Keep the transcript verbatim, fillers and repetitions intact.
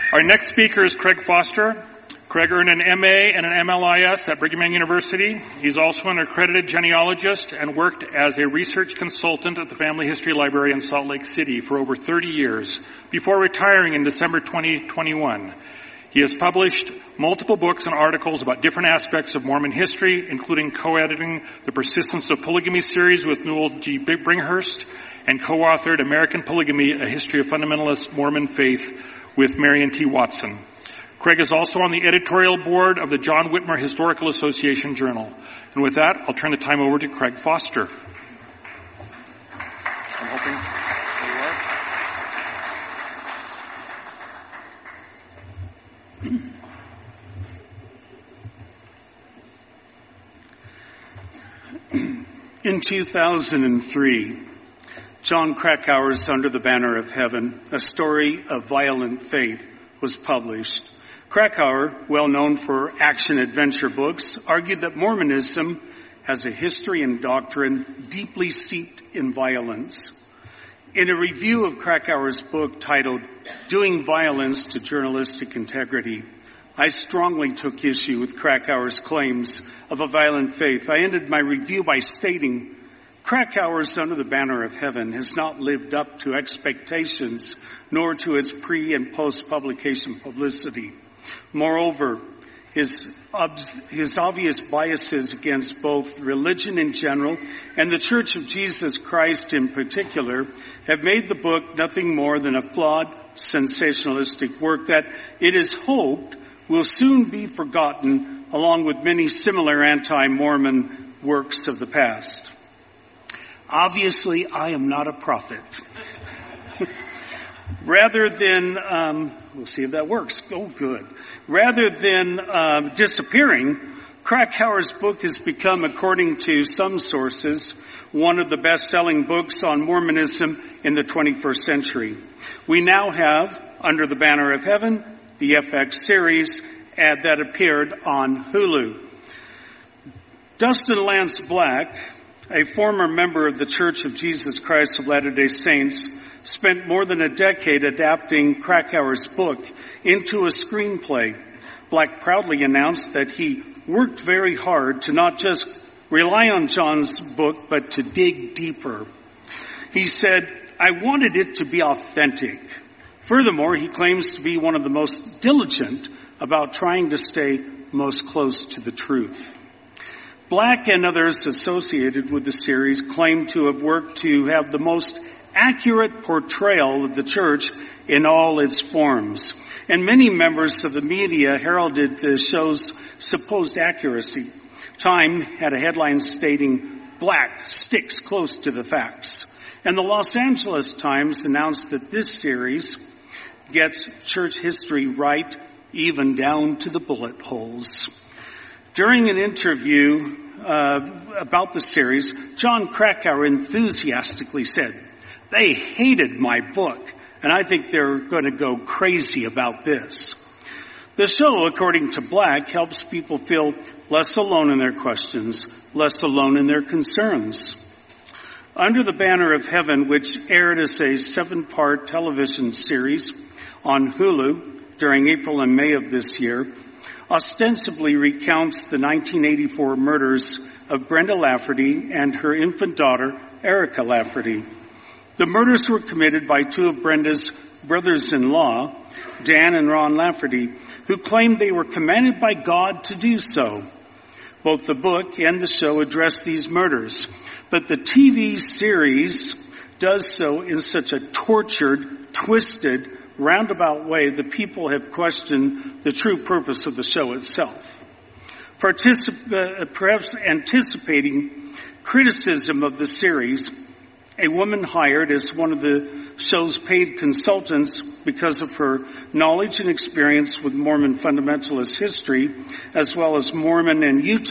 Our next speaker is Craig Foster. Craig earned an M A and an M L I S at Brigham Young University. He's also an accredited genealogist and worked as a research consultant at the Family History Library in Salt Lake City for over thirty years, before retiring in December twenty twenty-one. He has published multiple books and articles about different aspects of Mormon history, including co-editing the Persistence of Polygamy series with Newell G. Bringhurst, and co-authored American Polygamy, A History of Fundamentalist Mormon Faith with Marion T. Watson. Craig is also on the editorial board of the John Whitmer Historical Association Journal. And with that, I'll turn the time over to Craig Foster. I'm hoping there you are. In two thousand three, John Krakauer's Under the Banner of Heaven, A Story of Violent Faith, was published. Krakauer, well known for action-adventure books, argued that Mormonism has a history and doctrine deeply steeped in violence. In a review of Krakauer's book titled Doing Violence to Journalistic Integrity, I strongly took issue with Krakauer's claims of a violent faith. I ended my review by stating, Krakauer's Under the Banner of Heaven has not lived up to expectations, nor to its pre- and post-publication publicity. Moreover, his, his obvious biases against both religion in general and the Church of Jesus Christ in particular have made the book nothing more than a flawed, sensationalistic work that it is hoped will soon be forgotten, along with many similar anti-Mormon works of the past. Obviously, I am not a prophet. Rather than, um, we'll see if that works. Oh, good. Rather than uh, disappearing, Krakauer's book has become, according to some sources, one of the best-selling books on Mormonism in the twenty-first century. We now have Under the Banner of Heaven, the F X series, ad that appeared on Hulu. Dustin Lance Black, a former member of the Church of Jesus Christ of Latter-day Saints, spent more than a decade adapting Krakauer's book into a screenplay. Black proudly announced that he worked very hard to not just rely on John's book, but to dig deeper. He said, I wanted it to be authentic. Furthermore, he claims to be one of the most diligent about trying to stay most close to the truth. Black and others associated with the series claim to have worked to have the most accurate portrayal of the church in all its forms. And many members of the media heralded the show's supposed accuracy. Time had a headline stating, Black sticks close to the facts. And the Los Angeles Times announced that this series gets church history right, even down to the bullet holes. During an interview uh, about the series, John Krakauer enthusiastically said, they hated my book, and I think they're going to go crazy about this. The show, according to Black, helps people feel less alone in their questions, less alone in their concerns. Under the Banner of Heaven, which aired as a seven-part television series on Hulu during April and May of this year, ostensibly recounts the nineteen eighty-four murders of Brenda Lafferty and her infant daughter, Erica Lafferty. The murders were committed by two of Brenda's brothers-in-law, Dan and Ron Lafferty, who claimed they were commanded by God to do so. Both the book and the show address these murders, but the T V series does so in such a tortured, twisted, roundabout way that people have questioned the true purpose of the show itself. Particip- uh, perhaps anticipating criticism of the series, a woman hired as one of the show's paid consultants because of her knowledge and experience with Mormon fundamentalist history, as well as Mormon and Utah